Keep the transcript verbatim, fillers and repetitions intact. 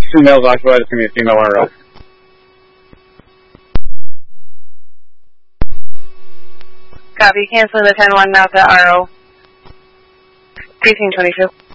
two males occupied. It's going to be a female R O. Copy. Canceling the ten one now to R O. Precinct twenty-two.